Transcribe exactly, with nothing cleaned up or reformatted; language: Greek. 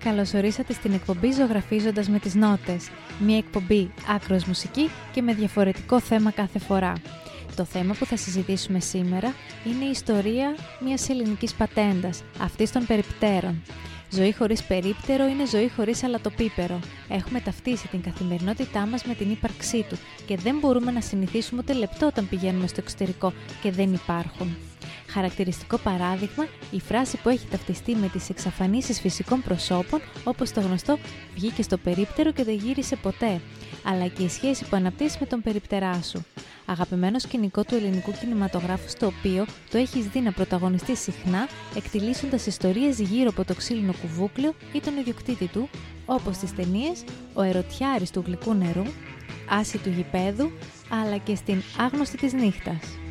Καλώς ορίσατε στην εκπομπή Ζωγραφίζοντας με τις Νότες. Μια εκπομπή άκρως μουσική και με διαφορετικό θέμα κάθε φορά. Το θέμα που θα συζητήσουμε σήμερα είναι η ιστορία μιας ελληνικής πατέντας, αυτής των περιπτέρων. Ζωή χωρίς περίπτερο είναι ζωή χωρίς αλατοπίπερο. Έχουμε ταυτίσει την καθημερινότητά μας με την ύπαρξή του και δεν μπορούμε να συνηθίσουμε ούτε λεπτό όταν πηγαίνουμε στο εξωτερικό και δεν υπάρχουν. Χαρακτηριστικό παράδειγμα, η φράση που έχει ταυτιστεί με τις εξαφανίσεις φυσικών προσώπων, όπως το γνωστό «βγήκε στο περίπτερο και δεν γύρισε ποτέ», αλλά και η σχέση που αναπτύσσεις με τον περιπτερά σου. Αγαπημένο σκηνικό του ελληνικού κινηματογράφου, στο οποίο το έχεις δει να πρωταγωνιστεί συχνά, εκτιλήσοντας ιστορίες γύρω από το ξύλινο κουβούκλιο ή τον ιδιοκτήτη του, όπως στις ταινίες «Ο ερωτιάρης του γλυκού νερού», «Άση του γηπέδου», αλλά και στην «Άγνωστη της νύχτας».